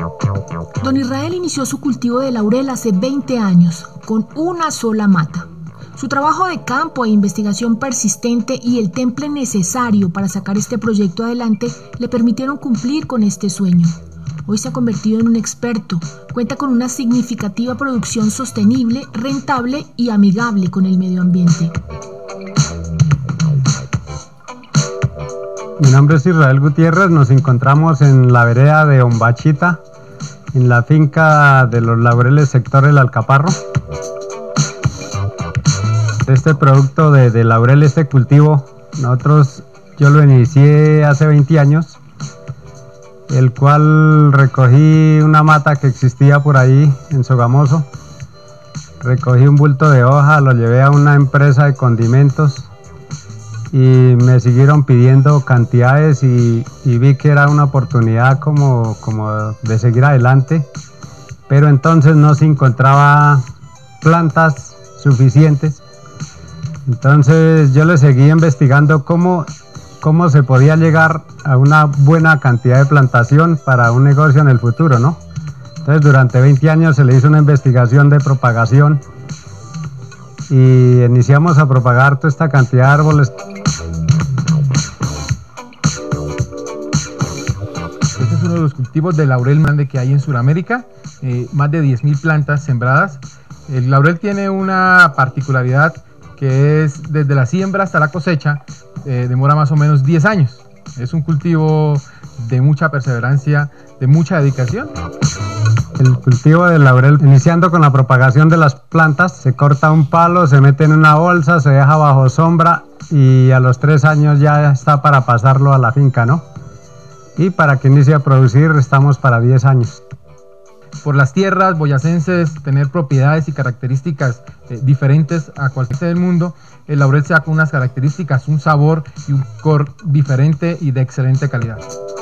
Don Israel inició su cultivo de laurel hace 20 años, con una sola mata. Su trabajo de campo e investigación persistente y el temple necesario para sacar este proyecto adelante le permitieron cumplir con este sueño. Hoy se ha convertido en un experto, cuenta con una significativa producción sostenible, rentable y amigable con el medio ambiente. Mi nombre es Israel Gutiérrez, nos encontramos en la vereda de Ombachita, en la finca de los laureles sector El Alcaparro. Este producto de laurel, este cultivo, yo lo inicié hace 20 años, el cual recogí una mata que existía por ahí en Sogamoso, recogí un bulto de hoja, lo llevé a una empresa de condimentos y me siguieron pidiendo cantidades y vi que era una oportunidad como de seguir adelante, pero entonces no se encontraba plantas suficientes. Entonces yo le seguí investigando cómo se podía llegar a una buena cantidad de plantación para un negocio en el futuro, ¿no? Entonces durante 20 años se le hizo una investigación de propagación y iniciamos a propagar toda esta cantidad de árboles. Este es uno de los cultivos de laurel más grande que hay en Sudamérica, más de 10.000 plantas sembradas. El laurel tiene una particularidad que es desde la siembra hasta la cosecha, demora más o menos 10 años. Es un cultivo de mucha perseverancia, de mucha dedicación. El cultivo del laurel, iniciando con la propagación de las plantas, se corta un palo, se mete en una bolsa, se deja bajo sombra y a los 3 años ya está para pasarlo a la finca, ¿no? Y para que inicie a producir estamos para 10 años. Por las tierras boyacenses tener propiedades y características diferentes a cualquier del mundo, el laurel se da con unas características, un sabor y un color diferente y de excelente calidad.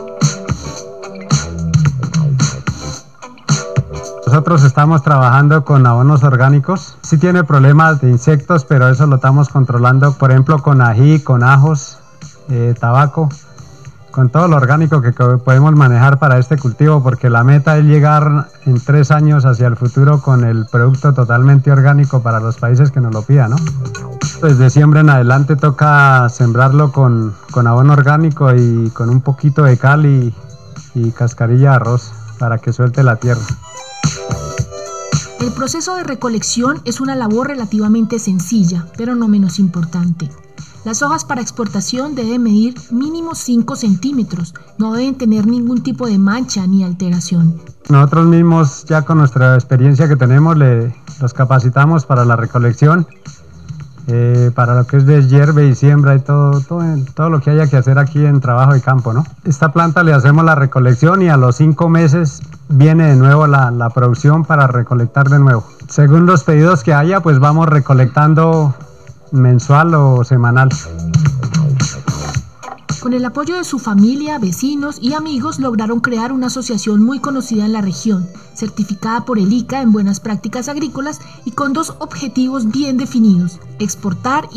Nosotros estamos trabajando con abonos orgánicos. Sí tiene problemas de insectos, pero eso lo estamos controlando, por ejemplo, con ají, con ajos, tabaco, con todo lo orgánico que podemos manejar para este cultivo, porque la meta es llegar en 3 años hacia el futuro con el producto totalmente orgánico para los países que nos lo pidan, ¿no? Desde siembra en adelante toca sembrarlo con abono orgánico y con un poquito de cal y cascarilla de arroz para que suelte la tierra. El proceso de recolección es una labor relativamente sencilla, pero no menos importante. Las hojas para exportación deben medir mínimo 5 centímetros, no deben tener ningún tipo de mancha ni alteración. Nosotros mismos, ya con nuestra experiencia que tenemos, los capacitamos para la recolección, para lo que es deshierve y siembra y todo lo que haya que hacer aquí en trabajo de campo, ¿no? Esta planta le hacemos la recolección y a los 5 meses viene de nuevo la producción para recolectar de nuevo. Según los pedidos que haya, pues vamos recolectando mensual o semanal. Con el apoyo de su familia, vecinos y amigos lograron crear una asociación muy conocida en la región, certificada por el ICA en buenas prácticas agrícolas y con 2 objetivos bien definidos: exportar